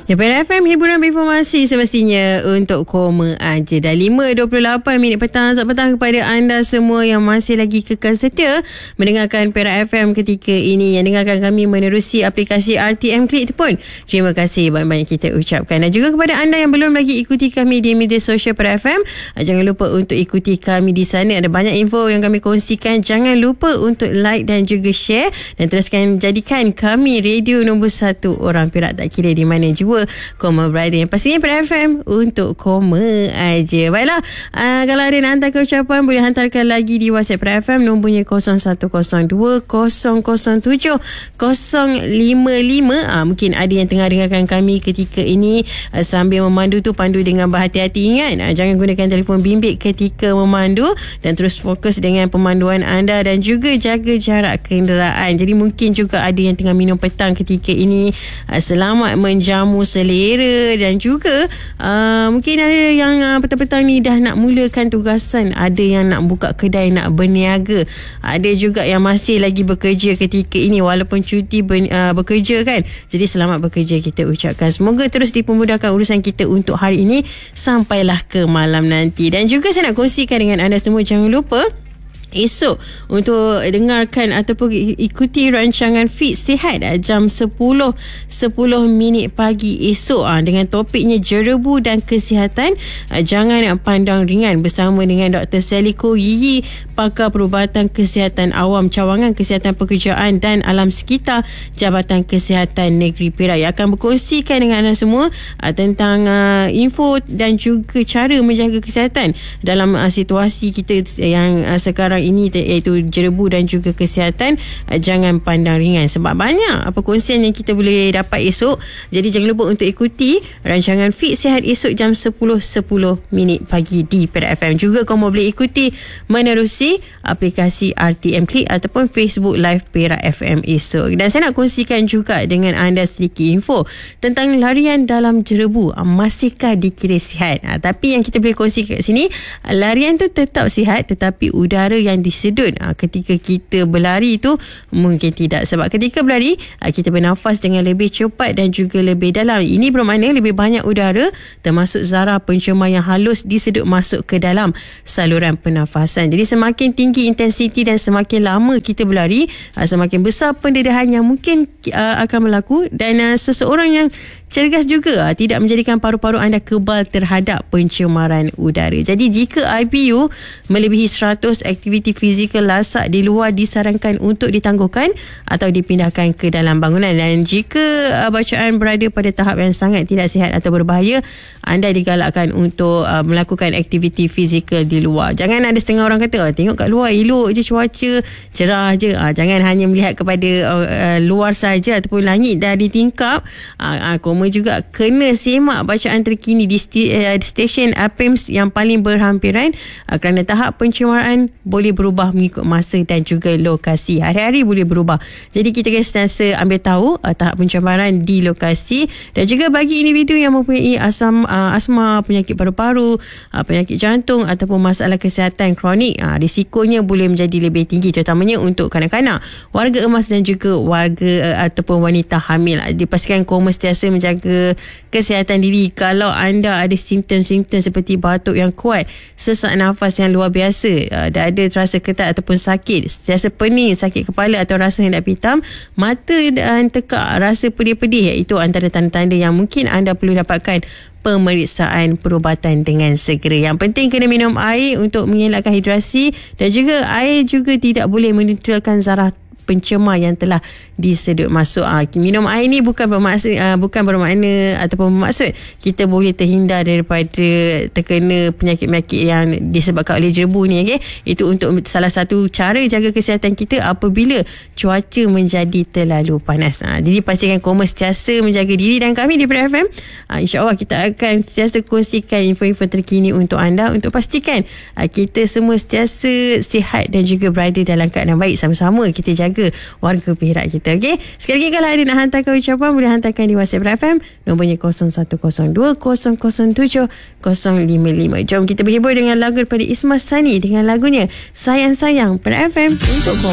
Ya, Perak FM, hiburan berinformasi semestinya untuk koma aja. Dah 5.28 minit petang. Selamat petang kepada anda semua yang masih lagi kekal setia mendengarkan Perak FM ketika ini. Yang dengarkan kami menerusi aplikasi RTM Klik itu pun, terima kasih banyak-banyak kita ucapkan. Dan juga kepada anda yang belum lagi ikuti kami di media sosial Perak FM, jangan lupa untuk ikuti kami di sana. Ada banyak info yang kami kongsikan. Jangan lupa untuk like dan juga share. Dan teruskan jadikan kami radio nombor 1 orang Perak, tak kira di mana jua koma berada. Yang pastinya Perak FM untuk koma aja. Baiklah, kalau ada nak hantarkan ucapan, boleh hantarkan lagi di WhatsApp Perak FM. Nombornya 0102 007 055. Mungkin ada yang tengah dengarkan kami ketika ini sambil memandu tu, pandu dengan berhati-hati. Ingat, jangan gunakan telefon bimbit ketika memandu dan terus fokus dengan pemanduan anda dan juga jaga jarak kenderaan. Jadi mungkin juga ada yang tengah minum petang ketika ini. Selamat menjamu selera. Dan juga mungkin ada yang petang-petang ni dah nak mulakan tugasan. Ada yang nak buka kedai, nak berniaga. Ada juga yang masih lagi bekerja ketika ini walaupun cuti bekerja kan. Jadi selamat bekerja kita ucapkan. Semoga terus dipermudahkan urusan kita untuk hari ini sampailah ke malam nanti. Dan juga saya nak kongsikan dengan anda semua, jangan lupa esok untuk dengarkan ataupun ikuti rancangan Fit Sihat jam 10.10 pagi esok dengan topiknya jerebu dan kesihatan. Jangan pandang ringan bersama dengan Dr. Seliko Yiyi, pakar perubatan kesihatan awam cawangan kesihatan pekerjaan dan alam sekitar Jabatan Kesihatan Negeri Perak, yang akan berkongsikan dengan anda semua tentang info dan juga cara menjaga kesihatan dalam situasi kita yang sekarang ini, iaitu jerebu dan juga kesihatan. Jangan pandang ringan sebab banyak perkongsian yang kita boleh dapat esok. Jadi jangan lupa untuk ikuti rancangan Fit Sihat esok jam 10.10 pagi di Perak FM. Juga kamu boleh ikuti menerusi aplikasi RTM Klik ataupun Facebook Live Perak FM esok. Dan saya nak kongsikan juga dengan anda sedikit info tentang larian dalam jerebu. Masihkah dikira sihat? Tapi yang kita boleh kongsi kat sini, larian tu tetap sihat tetapi udara yang disedut ketika kita berlari itu mungkin tidak. Sebab ketika berlari kita bernafas dengan lebih cepat dan juga lebih dalam. Ini bermakna lebih banyak udara termasuk zarah pencemar yang halus disedut masuk ke dalam saluran pernafasan. Jadi semakin tinggi intensiti dan semakin lama kita berlari, semakin besar pendedahan yang mungkin akan berlaku. Dan seseorang yang cergas juga tidak menjadikan paru-paru anda kebal terhadap pencemaran udara. Jadi jika IPU melebihi 100, aktiviti fizikal lasak di luar disarankan untuk ditangguhkan atau dipindahkan ke dalam bangunan. Dan jika bacaan berada pada tahap yang sangat tidak sihat atau berbahaya, anda digalakkan untuk melakukan aktiviti fizikal di luar. Jangan ada setengah orang kata, tengok kat luar elok je cuaca, cerah je. Jangan hanya melihat kepada luar saja ataupun langit dari tingkap. Koma juga kena semak bacaan terkini di stesen APIMS yang paling berhampiran, kerana tahap pencemaran boleh berubah mengikut masa dan juga lokasi. Hari-hari boleh berubah. Jadi kita kena sentiasa ambil tahu tahap pencemaran di lokasi. Dan juga bagi individu yang mempunyai asma, penyakit paru-paru, penyakit jantung ataupun masalah kesihatan kronik, risikonya boleh menjadi lebih tinggi, terutamanya untuk kanak-kanak, warga emas dan juga warga ataupun wanita hamil. Dipastikan koma sentiasa menjaga kesihatan diri. Kalau anda ada simptom-simptom seperti batuk yang kuat, sesak nafas yang luar biasa, dada terasa ketat ataupun sakit, sentiasa pening, sakit kepala atau rasa hendak hitam, mata dan tekak, rasa pedih-pedih, iaitu antara tanda-tanda yang mungkin anda perlu dapatkan pemeriksaan perubatan dengan segera. Yang penting kena minum air untuk mengelakkan hidrasi, dan juga air juga tidak boleh menetralkan zarah pencemar yang telah disedut masuk. Minum air ni bukan bermakna ataupun bermaksud kita boleh terhindar daripada terkena penyakit-penyakit yang disebabkan oleh jerebu ni. Itu untuk salah satu cara jaga kesihatan kita apabila cuaca menjadi terlalu panas. Jadi pastikan koma sentiasa menjaga diri, dan kami di Perak FM insya-Allah kita akan sentiasa kongsikan info-info terkini untuk anda, untuk pastikan kita semua sentiasa sihat dan juga berada dalam keadaan baik. Sama-sama kita jaga warga Perak kita. Sekali lagi, kalau ada nak hantarkan ucapan, boleh hantarkan di WhatsApp Perak FM. Nombornya 0102 007 055. Jom kita berhibur dengan lagu daripada Isma Sani dengan lagunya Sayang Sayang. Perak FM untuk